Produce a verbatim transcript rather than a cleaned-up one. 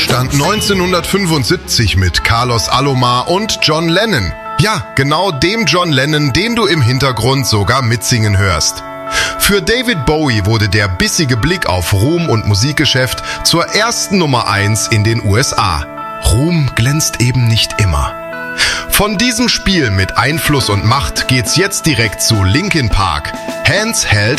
entstand neunzehnhundertfünfundsiebzig mit Carlos Alomar und John Lennon. Ja, genau dem John Lennon, den du im Hintergrund sogar mitsingen hörst. Für David Bowie wurde der bissige Blick auf Ruhm und Musikgeschäft zur ersten Nummer eins in den U S A. Ruhm glänzt eben nicht immer. Von diesem Spiel mit Einfluss und Macht geht's jetzt direkt zu Linkin Park. Hands Held